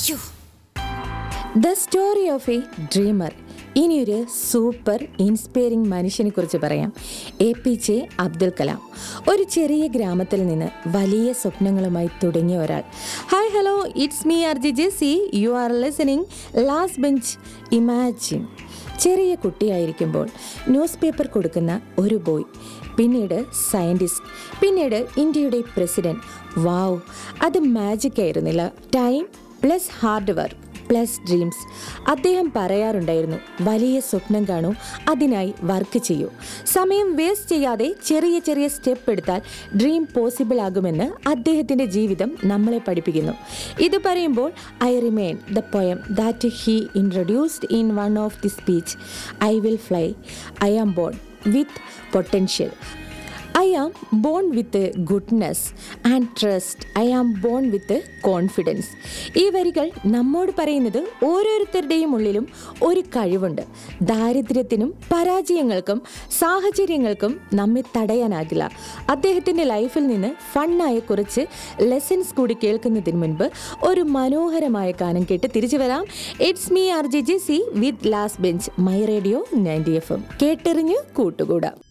The story of A dreamer. ഇനിയൊരു super inspiring മനുഷ്യനെ കുറിച്ച് പറയാം. APJ അബ്ദുൽ കലാം. ഒരു ചെറിയ ഗ്രാമത്തിൽ നിന്ന് വലിയ സ്വപ്നങ്ങളുമായി തുടങ്ങിയ ഒരാൾ. Hi hello, it's me RJ Jessy. You are listening last bench. Imagine, ചെറിയ കുട്ടിയായിരിക്കുമ്പോൾ ന്യൂസ് പേപ്പർ കൊടുക്കുന്ന ഒരു ബോയ്, പിന്നീട് സയൻറ്റിസ്റ്റ്, പിന്നീട് ഇന്ത്യയുടെ പ്രസിഡന്റ്. വാവ്, അത് മാജിക് ആയിരുന്നില്ല? Time plus hard work plus dreams. അദ്ദേഹം പറയാറുണ്ടായിരുന്നു, വലിയ സ്വപ്നം കാണൂ, അതിനായി വർക്ക് ചെയ്യൂ, സമയം വേസ്റ്റ് ചെയ്യാതെ ചെറിയ ചെറിയ സ്റ്റെപ്പ് എടുത്താൽ ഡ്രീം പോസിബിൾ ആകുമെന്ന് അദ്ദേഹത്തിൻ്റെ ജീവിതം നമ്മളെ പഠിപ്പിക്കുന്നു. ഇത് പറയുമ്പോൾ I remain the poem that he introduced in one of the speech. I will fly, I am born with potential, I am born with goodness and trust. I am born with confidence. ഈ വരികൾ നമ്മോട് പറയുന്നത് ഓരോരുത്തരുടെയും ഉള്ളിലും ഒരു കഴിവുണ്ട്. ദാരിദ്ര്യത്തിനും പരാജയങ്ങൾക്കും സാഹചര്യങ്ങൾക്കും നമ്മെ തടയാനാകില്ല. അദ്ദേഹത്തിൻ്റെ ലൈഫിൽ നിന്ന് ഫണ്ണായ കുറച്ച് ലെസൺസ് കൂടി കേൾക്കുന്നതിന് മുൻപ് ഒരു മനോഹരമായ ഗാനം കേട്ട് തിരിച്ചു വരാം. It's me RJ Jessy with last bench, my radio 90 FM. കേട്ടെറിഞ്ഞ് കൂട്ടുകൂടാം.